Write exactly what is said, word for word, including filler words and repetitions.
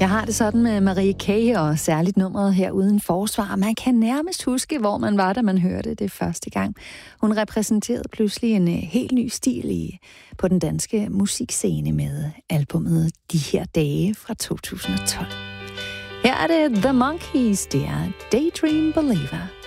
Jeg har det sådan med Marie Kay og særligt nummeret her uden forsvar. Man kan nærmest huske, hvor man var, da man hørte det første gang. Hun repræsenterede pludselig en helt ny stil i, på den danske musikscene med albumet De her dage fra to tusind og tolv. Her er det The Monkees, det er Daydream Believer.